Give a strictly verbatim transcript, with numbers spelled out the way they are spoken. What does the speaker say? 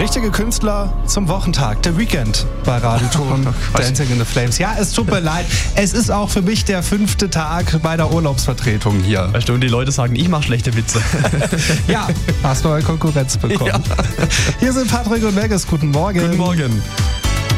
richtige Künstler zum Wochentag. The Weeknd bei Radioton Dancing in the Flames. Ja, es tut mir leid. Es ist auch für mich der fünfte Tag bei der Urlaubsvertretung hier. Weißt du, und die Leute sagen, ich mache schlechte Witze. Ja, hast neue Konkurrenz bekommen. Ja. Hier sind Patrick und Vegas. Guten Morgen. Guten Morgen.